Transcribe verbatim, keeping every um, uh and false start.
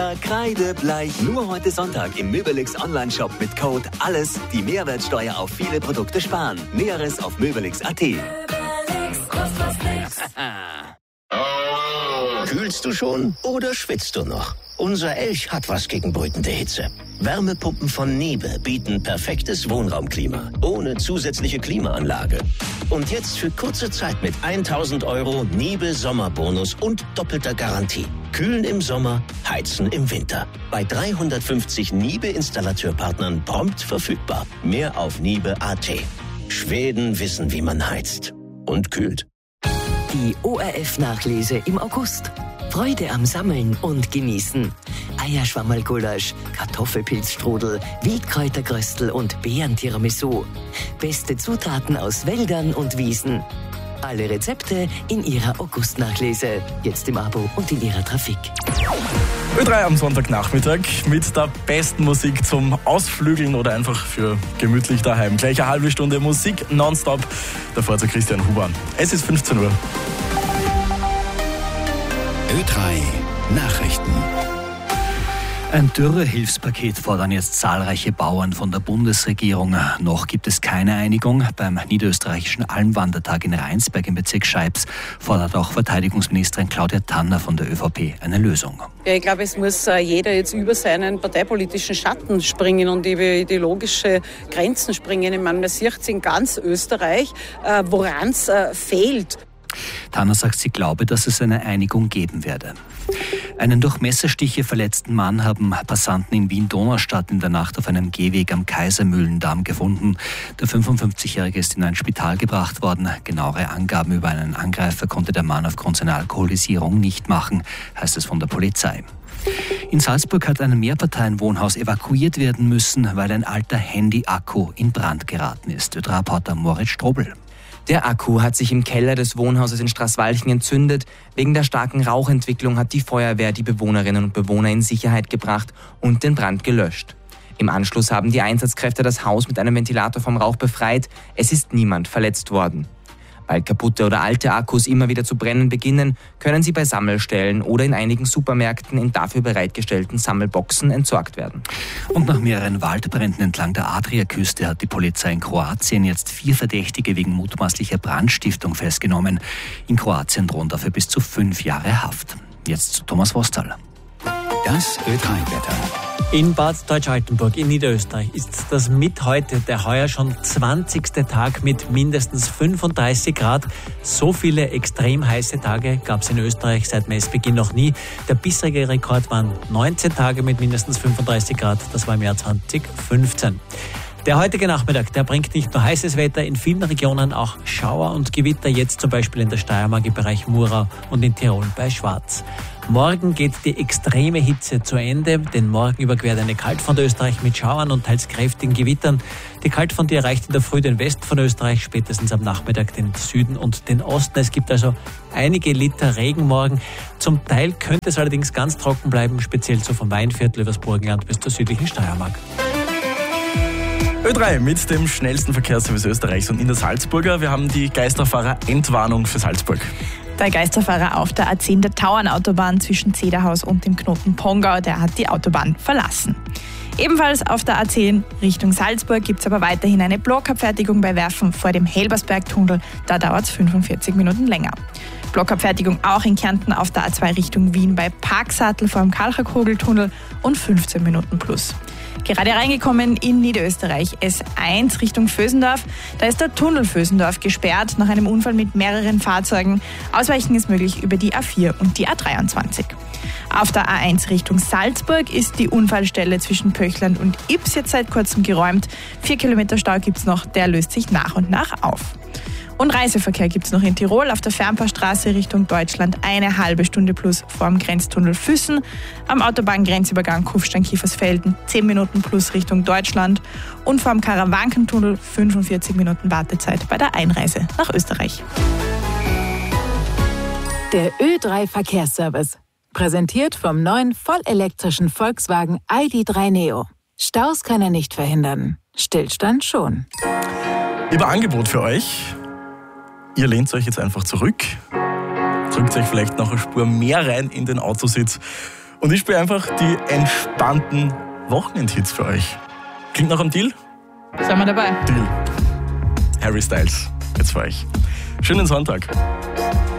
Lila, kreidebleich. Nur heute Sonntag im Möbelix Online-Shop mit Code ALLES die Mehrwertsteuer auf viele Produkte sparen. Näheres auf möbelix punkt at. Kühlst du schon oder schwitzt du noch? Unser Elch hat was gegen brütende Hitze. Wärmepumpen von Niebe bieten perfektes Wohnraumklima, ohne zusätzliche Klimaanlage. Und jetzt für kurze Zeit mit tausend Euro Niebe Sommerbonus und doppelter Garantie. Kühlen im Sommer, heizen im Winter. Bei dreihundertfünfzig Niebe-Installateurpartnern prompt verfügbar. Mehr auf niebe punkt at. Schweden wissen, wie man heizt und kühlt. Die O R F-Nachlese im August. Freude am Sammeln und Genießen. Eierschwammerlgulasch, Kartoffelpilzstrudel, Wildkräutergröstel und Beeren-Tiramisu. Beste Zutaten aus Wäldern und Wiesen. Alle Rezepte in Ihrer August-Nachlese. Jetzt im Abo und in Ihrer Trafik. Ö drei am Sonntagnachmittag mit der besten Musik zum Ausflügeln oder einfach für gemütlich daheim. Gleich eine halbe Stunde Musik nonstop. Davor zu Christian Huber. Es ist fünfzehn Uhr. Ö drei Nachrichten. Ein Dürrehilfspaket fordern jetzt zahlreiche Bauern von der Bundesregierung. Noch gibt es keine Einigung. Beim niederösterreichischen Almwandertag in Rheinsberg im Bezirk Scheibs fordert auch Verteidigungsministerin Claudia Tanner von der ÖVP eine Lösung. Ja, ich glaube, es muss jeder jetzt über seinen parteipolitischen Schatten springen und über ideologische Grenzen springen. Ich meine, man sieht es in ganz Österreich, woran es fehlt. Tanner sagt, sie glaube, dass es eine Einigung geben werde. Einen durch Messerstiche verletzten Mann haben Passanten in Wien-Donaustadt in der Nacht auf einem Gehweg am Kaisermühlendamm gefunden. Der fünfundfünfzigjährige ist in ein Spital gebracht worden. Genauere Angaben über einen Angreifer konnte der Mann aufgrund seiner Alkoholisierung nicht machen, heißt es von der Polizei. In Salzburg hat ein Mehrparteienwohnhaus evakuiert werden müssen, weil ein alter Handy-Akku in Brand geraten ist. Ö drei Reporter Moritz Strobel. Der Akku hat sich im Keller des Wohnhauses in Straßwalchen entzündet. Wegen der starken Rauchentwicklung hat die Feuerwehr die Bewohnerinnen und Bewohner in Sicherheit gebracht und den Brand gelöscht. Im Anschluss haben die Einsatzkräfte das Haus mit einem Ventilator vom Rauch befreit. Es ist niemand verletzt worden. Weil kaputte oder alte Akkus immer wieder zu brennen beginnen, können sie bei Sammelstellen oder in einigen Supermärkten in dafür bereitgestellten Sammelboxen entsorgt werden. Und nach mehreren Waldbränden entlang der Adriaküste hat die Polizei in Kroatien jetzt vier Verdächtige wegen mutmaßlicher Brandstiftung festgenommen. In Kroatien drohen dafür bis zu fünf Jahre Haft. Jetzt zu Thomas Wostal. Das Ö drei Wetter. In Bad Deutsch-Altenburg in Niederösterreich ist das mit heute der heuer schon zwanzigste Tag mit mindestens fünfunddreißig Grad. So viele extrem heiße Tage gab es in Österreich seit Messbeginn noch nie. Der bisherige Rekord waren neunzehn Tage mit mindestens fünfunddreißig Grad. Das war im Jahr zweitausendfünfzehn. Der heutige Nachmittag, der bringt nicht nur heißes Wetter, in vielen Regionen auch Schauer und Gewitter, jetzt zum Beispiel in der Steiermark im Bereich Murau und in Tirol bei Schwarz. Morgen geht die extreme Hitze zu Ende, denn morgen überquert eine Kaltfront Österreich mit Schauern und teils kräftigen Gewittern. Die Kaltfront, die erreicht in der Früh den Westen von Österreich, spätestens am Nachmittag den Süden und den Osten. Es gibt also einige Liter Regen morgen. Zum Teil könnte es allerdings ganz trocken bleiben, speziell so vom Weinviertel übers Burgenland bis zur südlichen Steiermark. Ö drei mit dem schnellsten Verkehrsservice Österreichs und in der Salzburger. Wir haben die Geisterfahrer-Entwarnung für Salzburg. Der Geisterfahrer auf der A zehn der Tauernautobahn zwischen Zederhaus und dem Knoten Pongau, der hat die Autobahn verlassen. Ebenfalls auf der A zehn Richtung Salzburg gibt es aber weiterhin eine Blockabfertigung bei Werfen vor dem Helbersbergtunnel. Da dauert es fünfundvierzig Minuten länger. Blockabfertigung auch in Kärnten auf der A zwei Richtung Wien bei Parksattel vor dem Kalcherkogeltunnel und fünfzehn Minuten plus. Gerade reingekommen in Niederösterreich S eins Richtung Vösendorf. Da ist der Tunnel Vösendorf gesperrt nach einem Unfall mit mehreren Fahrzeugen. Ausweichen ist möglich über die A vier und die A dreiundzwanzig. Auf der A eins Richtung Salzburg ist die Unfallstelle zwischen Pöchland und Ips jetzt seit kurzem geräumt. Vier Kilometer Stau gibt's noch, der löst sich nach und nach auf. Und Reiseverkehr gibt's noch in Tirol auf der Fernpaarstraße Richtung Deutschland eine halbe Stunde plus vorm Grenztunnel Füssen. Am Autobahngrenzübergang Kufstein-Kiefersfelden zehn Minuten plus Richtung Deutschland. Und vorm Karawankentunnel fünfundvierzig Minuten Wartezeit bei der Einreise nach Österreich. Der Ö drei Verkehrsservice. Präsentiert vom neuen vollelektrischen Volkswagen I D drei Neo. Staus kann er nicht verhindern. Stillstand schon. Über Angebot für euch. Ihr lehnt euch jetzt einfach zurück, drückt euch vielleicht noch eine Spur mehr rein in den Autositz Und ich spiele einfach die entspannten Wochenendhits für euch. Klingt nach einem Deal? Sind wir dabei? Deal. Harry Styles, jetzt für euch. Schönen Sonntag.